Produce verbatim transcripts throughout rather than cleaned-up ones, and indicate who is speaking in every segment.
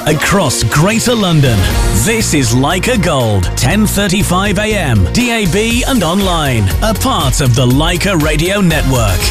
Speaker 1: across Greater London. This is Leica Gold, ten thirty-five a m, D A B and online, a part of the Leica Radio Network.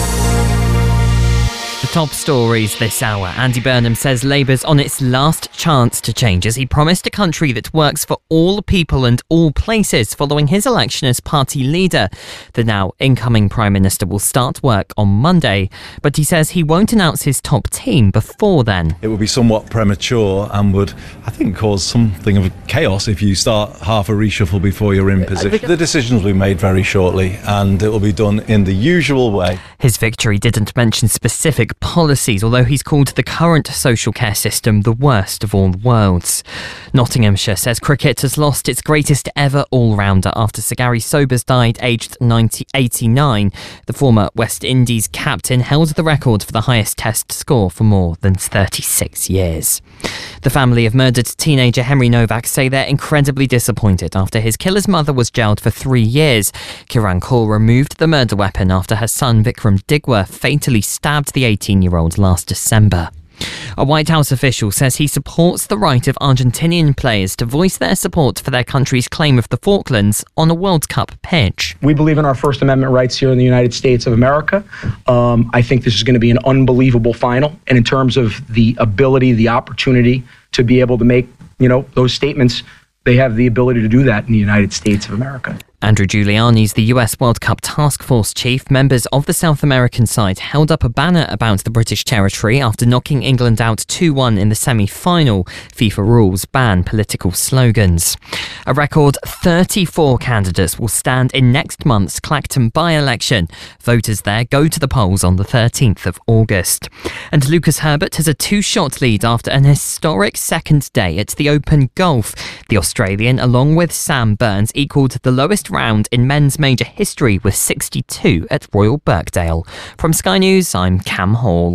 Speaker 2: The top stories this hour. Andy Burnham says Labour's on its last chance to change as he promised a country that works for all people and all places following his election as party leader. The now incoming Prime Minister will start work on Monday, but he says he won't announce his top team before then.
Speaker 3: It would be somewhat premature and would, I think, cause something of chaos if you start half a reshuffle before you're in position. The decisions will be made very shortly and it will be done in the usual way.
Speaker 2: His victory didn't mention specific policies, although he's called the current social care system the worst of all worlds. Nottinghamshire says cricket has lost its greatest ever all-rounder after Sir Gary Sobers died aged eighty-nine. The former West Indies captain held the record for the highest test score for more than thirty-six years. The family of murdered teenager Henry Novak say they're incredibly disappointed after his killer's mother was jailed for three years. Kiran Kaur removed the murder weapon after her son Vikram Digworth fatally stabbed the eighteen-year-old last December. A White House official says he supports the right of Argentinian players to voice their support for their country's claim of the Falklands on a World Cup pitch.
Speaker 4: We believe in our First Amendment rights here in the United States of America. Um, I think this is going to be an unbelievable final. And in terms of the ability, the opportunity to be able to make, you know, those statements, they have the ability to do that in the United States of America.
Speaker 2: Andrew Giuliani's the U S World Cup Task Force chief. Members of the South American side held up a banner about the British territory after knocking England out two one in the semi-final. FIFA rules ban political slogans. A record thirty-four candidates will stand in next month's Clacton by-election. Voters there go to the polls on the thirteenth of August. And Lucas Herbert has a two-shot lead after an historic second day at the Open Golf. The Australian, along with Sam Burns, equalled the lowest round in men's major history with sixty-two at Royal Birkdale. From Sky News, I'm Cam Hall.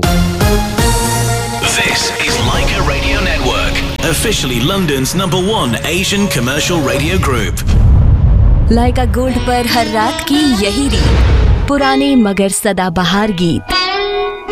Speaker 1: This is Leica Radio Network, officially London's number one Asian commercial radio group.
Speaker 5: Leica Gold पर हर रात की यही रीत, पुराने मगर सदाबहार गीत.